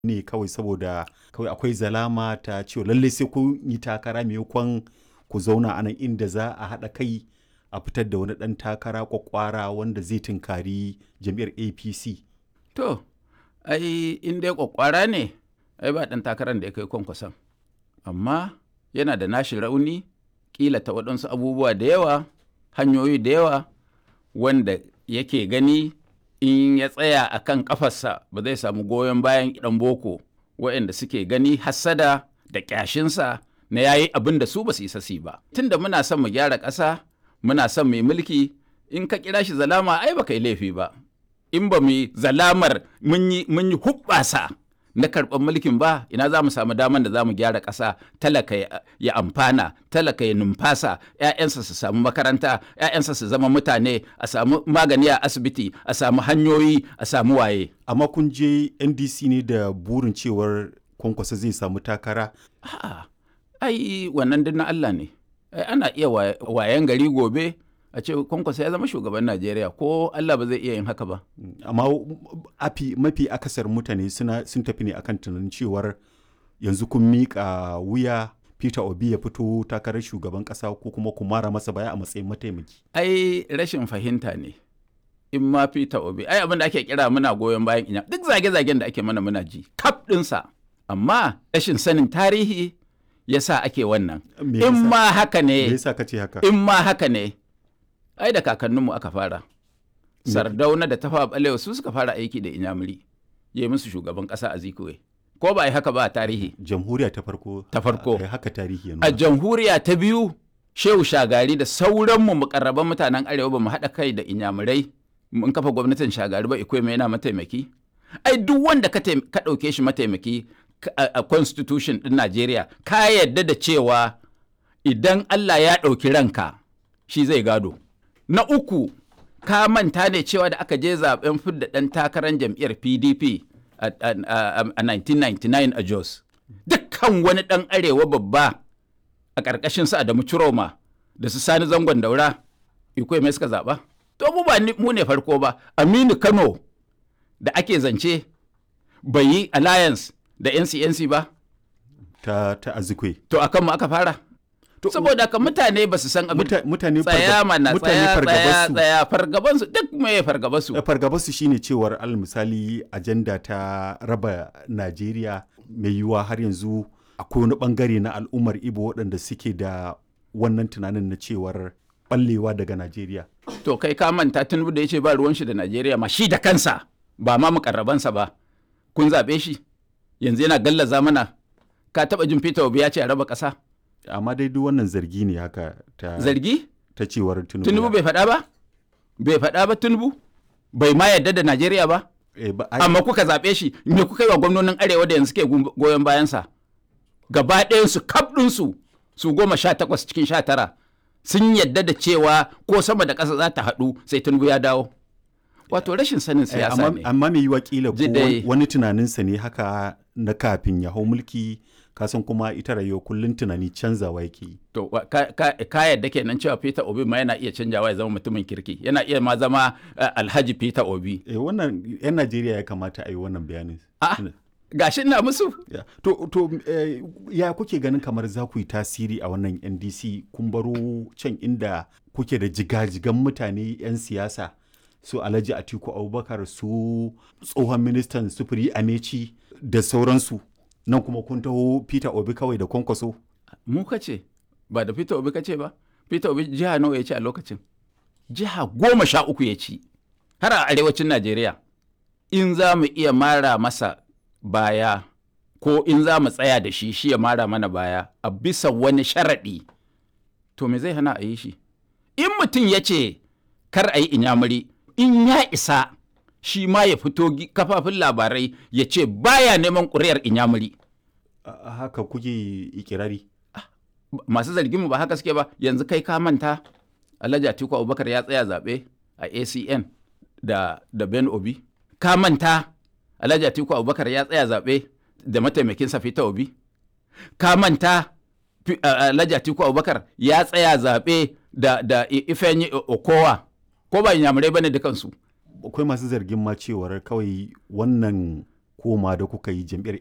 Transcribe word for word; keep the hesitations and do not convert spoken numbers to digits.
ne kawai saboda kawai akwai zalama ta cewa lalle sai ku yi takara maimakon ku zauna a nan inda za a haɗa kai a fitar da wani ɗan takara kwakwara wanda zai tunkari jam'iyyar A P C. To, ai in dai kwakwara ne, ai ba ɗan takarar da ya kai Kwankwason. Amma yana da nashi rauni, kila ta waɗansu abubuwa da yawa, hanyoyi da yawa, wanda yake gani in ya tsaya a kan ƙafarsa ba zai samu goyon bayan ɗan boko waɗanda suke gani hassada da ƙyashinsa na yayi abin da su ba su isa su ba. Tunda muna son mu gyara ƙasa, muna son mu yi mulki, in ka kira shi zalama ai ba kai laifi ba. In ba mu zalamar mun yi mun yi hubbasa na karɓar mulkin ba, ina za mu samu daman da za mu gyara ƙasa, talaka ya amfana, talaka ya numfasa, 'ya'yansa su samu makaranta, 'ya'yansa su zama mutane, a samu magani a asibiti, a samu hanyoyi, a samu waye. Amma kun je N D C ne da burin cewar Kwankwaso zai samu takara? A'a, ai wannan din na Allah ne. Ai ana iya wayan gari gobe a ce Kwankwaso ya zama shugaban Najeriya, ko Allah ba zai iya yin haka ba. Amma afi mafi akasar mutane suna sun tafi ne akan tunanin cewar yanzu kun miƙa wuya Peter Obi ya fito takarar shugaban ƙasa ko kuma ku mara masa baya a matsayin mataimaki. Ai rashin fahimta ne. In ma Peter Obi, ai abin da ake kira muna goyon bayan inya, duk zage-zagen da ake mana muna ji, kaf ɗinsa. Amma rashin sanin tarihi ya sa ake wannan. In ma haka ne, Me yasa kace haka? in ma haka ne, ai da kakanninmu aka fara. Sardauna da Tafawa Balewa su suka fara aiki da Inyamuri, ya yi musu shugaban ƙasa a Zikuwe. Ko ba a yi haka ba a tarihi? Jamhuriya ta farko. Ta farko. A haka tarihi ya nuna. A jamhuriya ta biyu, Shehu Shagari da sauranmu mukarraban mutanen Arewa ba mu haɗa kai da Inyamurai mun kafa gwamnatin Shagari ba, Ikweme yana mataimaki. Ai duk wanda ka ɗauke shi mataimaki a constitution ɗin Najeriya, ka yarda da cewa idan Allah ya ɗauki ranka shi zai gado. Na uku, ka manta ne cewa da aka je zaben fidda ɗan takarar jam'iyyar P D P a nineteen ninety-nine a Jos. Dukkan wani ɗan arewa babba a ƙarƙashin su Adamu Ciroma da su Sani Zangon Daura, Ikweme suka zaɓa. To mu ba mu ne farko ba, Aminu Kano da ake zance bai yi alliance da N C N C ba. Ta, ta Azikwe. To a kanmu aka fara. Saboda ka mutane ba su san abin. Mutane tsaya mana tsaya tsaya fargabansu. tsaya fargabansu duk me fargabansu. Fargabansu shine cewar al misali ajanda ta raba Najeriya mai yiwuwa har yanzu akwai wani bangare na al'ummar Ibo waɗanda suke da wannan tunanin na cewar ballewa daga Najeriya. To kai ka manta Tinubu da ya ce ba ruwan shi da Najeriya ma shi da kansa ba ma mukarrabansa ba. Kun zaɓe shi yanzu yana gallaza mana. Ka taɓa jin Peter Obi ya ce a raba ƙasa? Amma dai duk wannan zargi ne haka ta Zargi? ta cewar Tinubu. Tinubu bai faɗa ba? Bai faɗa ba Tinubu? Bai ma yarda da Najeriya ba? Eh, ba ai- Amma kuka zaɓe shi, me kuka yi wa gwamnonin Arewa da yanzu ke goyon bayansa? Gaba ɗayansu, kaf ɗinsu, su goma sha takwas cikin sha tara, sun yadda da cewa ko sama da ƙasa za ta haɗu sai Tinubu ya dawo. Wato rashin sanin eh, siyasa amma, ne. amma mai yiwuwa kila ko Ji dai- wani- wani tunaninsa ne haka na kafin ya hau mulki kasan kuma ita rayuwa kullum tunani canzawa yake yi. To wa- ka, ka, ka yadda kenan cewa Peter Obi ma yana iya canjawa ya zama mutumin kirki, yana iya ma zama uh, Alhaji Peter Obi. Eh, wannan 'yan Najeriya ya kamata a yi wannan bayanin. A'a, gashi ina musu. Ya. To, to eh, ya kuke ganin kamar za ku yi tasiri a wannan N D C kun baro can inda kuke da jigajigan mutane 'yan siyasa su Alhaji Atiku Abubakar su tsohon ministan sufuri Amechi da sauransu nan kuma kun taho Peter Obi kawai da Kwankwaso. Mu kace ba da Peter Obi kace ba. Peter Obi jiha nawa ya ci a lokacin? Jiha goma sha uku ya ci har a arewacin Najeriya. In za mu iya mara masa baya ko in za mu tsaya da shi shi ya mara mana baya a bisa wani sharaɗi, to me zai hana a yi shi? In mutum ya ce kar a yi Inyamuri, in ya isa shi ma ya fito gi- kafafin labarai ya ce baya neman ƙuri'ar Inyamuri. A- Haka kuke ikirari. Masu zarginmu ba haka suke ba. Yanzu kai ka manta Alhaji Atiku Abubakar ya tsaya zaɓe a A C N da, da Ben Obi. Ka manta Alhaji Atiku Abubakar ya tsaya zaɓe da mataimakinsa Peter Obi. Ka manta Fi- a- Alhaji Atiku Abubakar ya tsaya zaɓe da, da I- Ifeanyi O- Okowa. Ko ba inyamurai bane dukansu? Akwai masu zargin ma cewar kawai wannan koma da kuka yi jam'iyyar